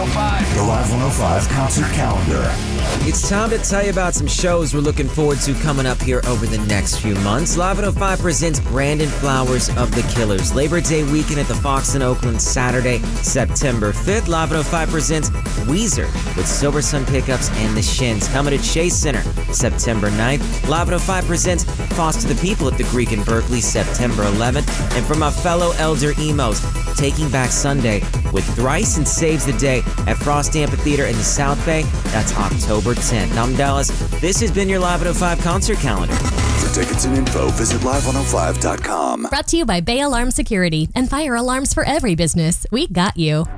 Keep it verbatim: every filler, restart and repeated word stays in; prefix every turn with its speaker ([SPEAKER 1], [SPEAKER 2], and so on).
[SPEAKER 1] five.
[SPEAKER 2] The Live one oh five concert calendar.
[SPEAKER 3] It's time to tell you about some shows we're looking forward to coming up here over the next few months. Live one oh five presents Brandon Flowers of the Killers. Labor Day weekend at the Fox in Oakland, Saturday, September fifth. Live one oh five presents Weezer with Silver Sun Pickups and The Shins coming to Chase Center, September ninth. Live one oh five presents Foster the People at the Greek in Berkeley, September eleventh. And from my fellow Elder Emos, Taking Back Sunday with Thrice and Saves the Day at Frost Amphitheater in the South Bay. That's October tenth. I'm Dallas. This has been your Live one oh five concert calendar.
[SPEAKER 2] For tickets and info, visit live one oh five dot com.
[SPEAKER 4] Brought to you by Bay Alarm Security and fire alarms for every business. We got you.